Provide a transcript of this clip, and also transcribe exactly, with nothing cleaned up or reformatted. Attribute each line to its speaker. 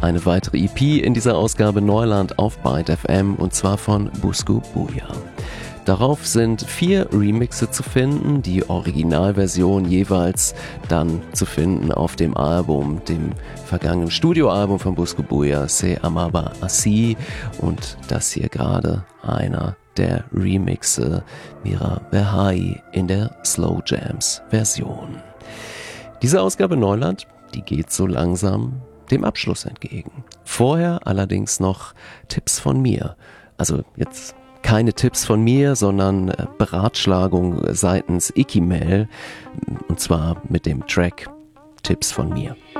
Speaker 1: eine weitere E P in dieser Ausgabe Neuland auf Byte F M, und zwar von Busco Buja. Darauf sind vier Remixe zu finden, die Originalversion jeweils dann zu finden auf dem Album, dem vergangenen Studioalbum von Busco Buja, Se Amaba Así, und das hier gerade einer der Remixe, Mira Behai in der Slow Jams Version. Diese Ausgabe Neuland, die geht so langsam dem Abschluss entgegen. Vorher allerdings noch Tipps von mir. Also jetzt keine Tipps von mir, sondern Beratschlagung seitens Ikimel, und zwar mit dem Track Tipps von mir.